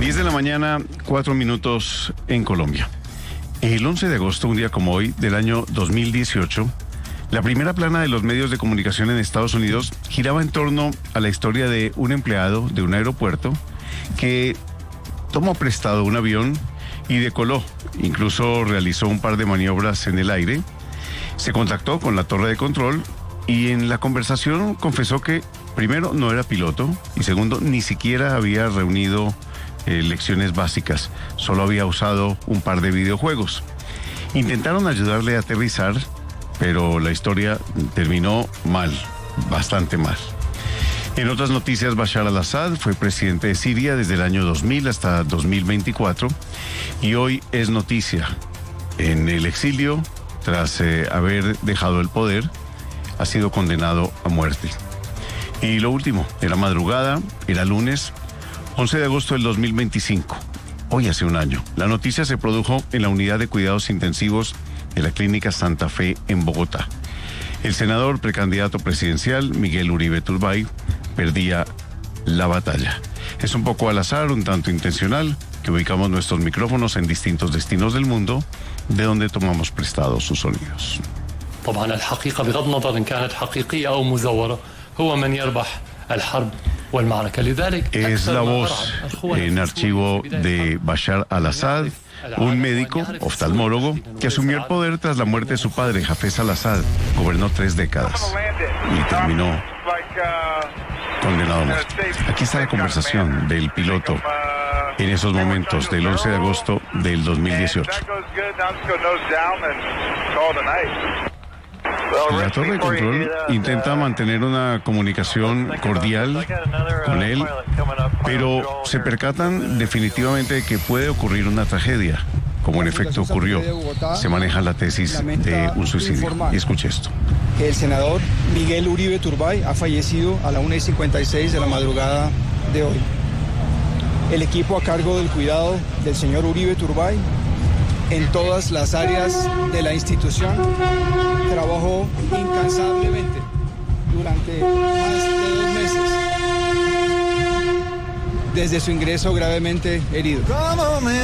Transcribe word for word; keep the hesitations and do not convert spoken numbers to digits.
diez de la mañana, cuatro minutos en Colombia. El once de agosto, un día como hoy, del año dos mil dieciocho, la primera plana de los medios de comunicación en Estados Unidos giraba en torno a la historia de un empleado de un aeropuerto que tomó prestado un avión y decoló. Incluso realizó un par de maniobras en el aire. Se contactó con la torre de control y en la conversación confesó que, primero, no era piloto y segundo, ni siquiera había reunido eh, lecciones básicas. Solo había usado un par de videojuegos. Intentaron ayudarle a aterrizar, pero la historia terminó mal, bastante mal. En otras noticias, Bashar al-Assad fue presidente de Siria desde el año dos mil hasta dos mil veinticuatro y hoy es noticia. En el exilio, tras eh, haber dejado el poder, ha sido condenado a muerte. Y lo último, era madrugada, era lunes, once de agosto del dos mil veinticinco, hoy hace un año. La noticia se produjo en la unidad de cuidados intensivos de la Clínica Santa Fe en Bogotá. El senador precandidato presidencial, Miguel Uribe Turbay, perdía la batalla. Es un poco al azar, un tanto intencional, que ubicamos nuestros micrófonos en distintos destinos del mundo, de donde tomamos prestados sus sonidos. طبعا الحقيقة بغض النظر إن كانت حقيقية أو مزورة هو من يربح الحرب والمعركة لذلك. Es la voz en archivo de Bashar al-Assad, un médico oftalmólogo que asumió el poder tras la muerte de su padre, Hafez al-Assad. Gobernó tres décadas y terminó condenado a muerte. Aquí está la conversación del piloto en esos momentos del once de agosto del dos mil dieciocho. La torre de control intenta mantener una comunicación cordial con él, pero se percatan definitivamente de que puede ocurrir una tragedia, como en efecto ocurrió. Se maneja la tesis de un suicidio. Y escuche esto. Que el senador Miguel Uribe Turbay ha fallecido a la una y cincuenta y seis de la madrugada de hoy. El equipo a cargo del cuidado del señor Uribe Turbay en todas las áreas de la institución trabajó incansablemente durante más de dos meses desde su ingreso gravemente herido.